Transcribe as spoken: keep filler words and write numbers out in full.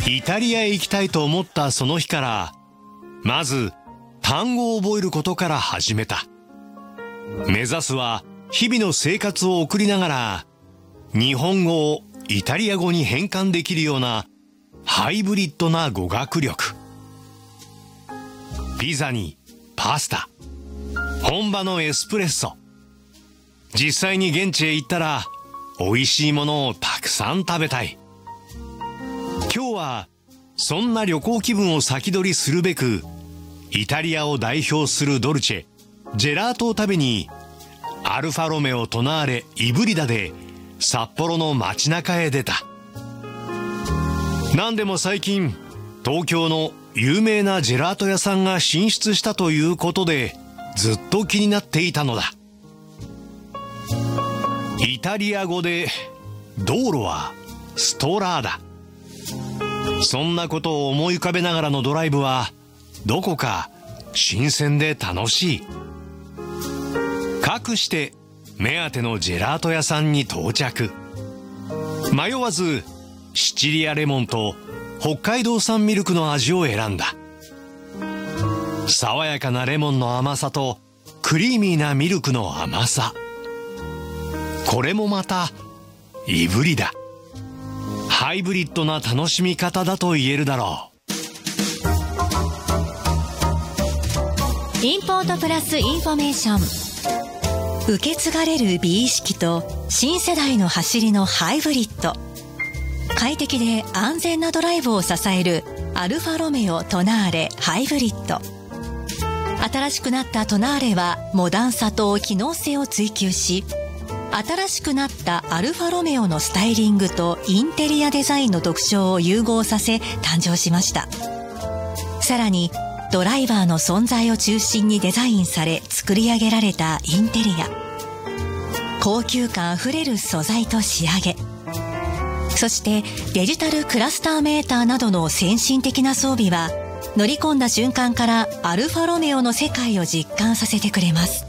イタリアへ行きたいと思ったその日から、まず単語を覚えることから始めた。目指すは日々の生活を送りながら日本語をイタリア語に変換できるようなハイブリッドな語学力。ピザにパスタ、本場のエスプレッソ。実際に現地へ行ったら美味しいものをたくさん食べたい。今日はそんな旅行気分を先取りするべく、イタリアを代表するドルチェ、ジェラートを食べにアルファロメオトナーレイブリダで札幌の街中へ出た。なんでも最近東京の有名なジェラート屋さんが進出したということでずっと気になっていたのだ。イタリア語で道路はストラーダ。そんなことを思い浮かべながらのドライブはどこか新鮮で楽しい。かくして目当てのジェラート屋さんに到着。迷わずシチリアレモンと北海道産ミルクの味を選んだ。爽やかなレモンの甘さとクリーミーなミルクの甘さ。これもまたいぶりだ。ハイブリッドな楽しみ方だと言えるだろう。インポートプラスインフォメーション。受け継がれる美意識と新世代の走りのハイブリッド。快適で安全なドライブを支えるアルファロメオトナーレハイブリッド。新しくなったトナーレはモダンさと機能性を追求し、新しくなったアルファロメオのスタイリングとインテリアデザインの特徴を融合させ誕生しました。さらにドライバーの存在を中心にデザインされ作り上げられたインテリア。高級感あふれる素材と仕上げ。そしてデジタルクラスターメーターなどの先進的な装備は乗り込んだ瞬間からアルファロメオの世界を実感させてくれます。